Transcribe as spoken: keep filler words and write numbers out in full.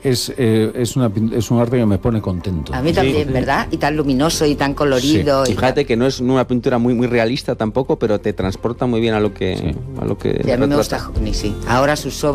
es, eh, es, una, es un arte que me pone contento. A mí también, sí. ¿verdad? Y tan luminoso y tan colorido. Sí. Y Fíjate tan... que no es una pintura muy muy realista tampoco, pero te transporta muy bien a lo que, Sí. a lo que Sí, a mí me retrata. gusta, sí. Ahora sus obras